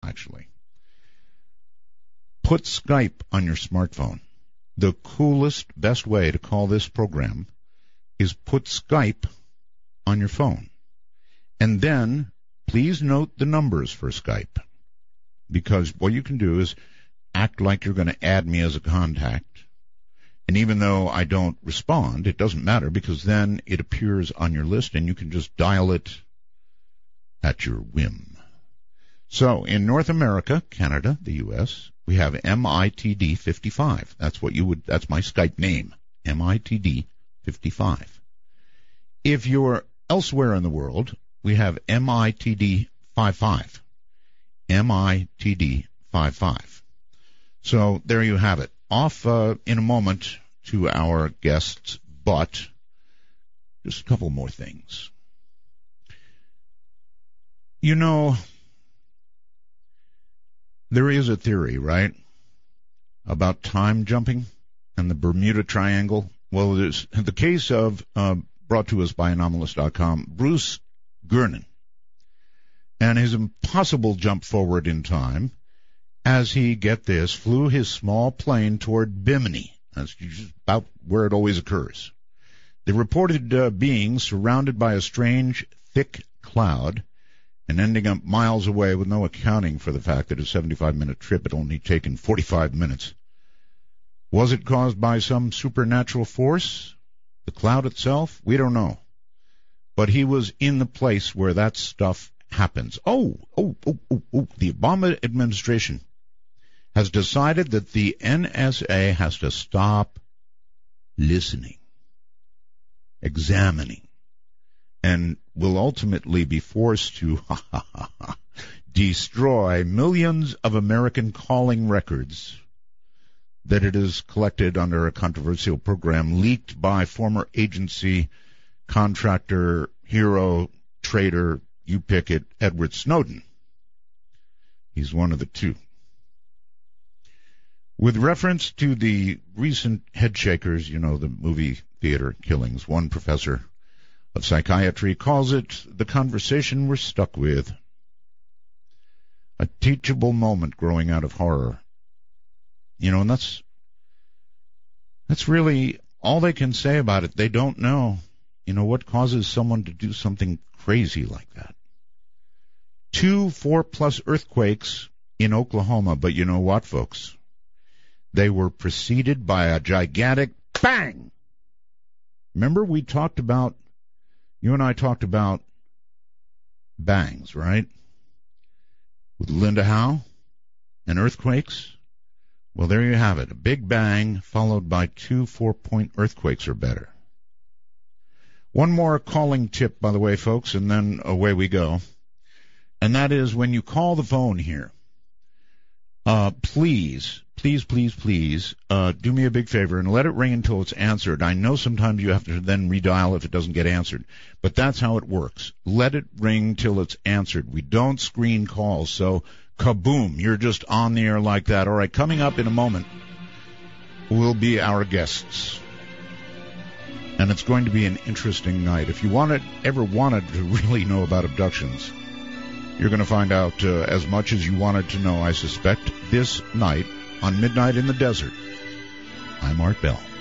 actually. Put Skype on your smartphone. The coolest, best way to call this program is put Skype on your phone. And then, please note the numbers for Skype. Because what you can do is act like you're going to add me as a contact. And even though I don't respond, it doesn't matter, because then it appears on your list and you can just dial it at your whim. So in North America, Canada, the U.S., we have MITD 55. That's my Skype name, MITD 55. If you're elsewhere in the world, we have MITD 55. MITD 55. So there you have it. Off in a moment to our guests, but just a couple more things. You know, there is a theory, right, about time jumping and the Bermuda Triangle. Well, there's the case of, brought to us by Anomalous.com, Bruce Gernon, and his impossible jump forward in time as he, get this, flew his small plane toward Bimini. That's just about where it always occurs. The reported being surrounded by a strange, thick cloud and ending up miles away with no accounting for the fact that a 75-minute trip had only taken 45 minutes. Was it caused by some supernatural force? The cloud itself? We don't know. But he was in the place where that stuff happens. The Obama administration has decided that the NSA has to stop listening, examining, and will ultimately be forced to destroy millions of American calling records that it has collected under a controversial program leaked by former agency contractor, hero, traitor, you pick it, Edward Snowden. He's one of the two. With reference to the recent headshakers, you know, the movie theater killings, one professor of psychiatry calls it the conversation we're stuck with. A teachable moment growing out of horror. You know, and that's really all they can say about it. They don't know, you know, what causes someone to do something crazy like that. 2 4+ earthquakes in Oklahoma, but you know what, folks? They were preceded by a gigantic bang. Remember you and I talked about bangs, right? With Linda Howe and earthquakes. Well, there you have it. A big bang followed by 2 4-point earthquakes or better. One more calling tip, by the way, folks, and then away we go. And that is when you call the phone here, please do me a big favor and let it ring until it's answered. I know sometimes you have to then redial if it doesn't get answered, but that's how it works. Let it ring till it's answered. We don't screen calls, so kaboom, you're just on the air like that. All right, coming up in a moment will be our guests, and it's going to be an interesting night. If you ever wanted to really know about abductions, you're going to find out as much as you wanted to know, I suspect, this night on Midnight in the Desert. I'm Art Bell.